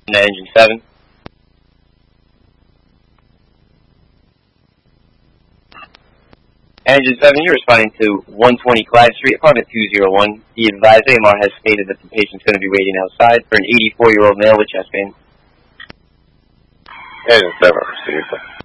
Engine 7. Engine 7, you're responding to 120 Clyde Street, apartment 201. Be advised, AMR has stated that the patient's going to be waiting outside for an 84-year-old male with chest pain. Engine 7, received.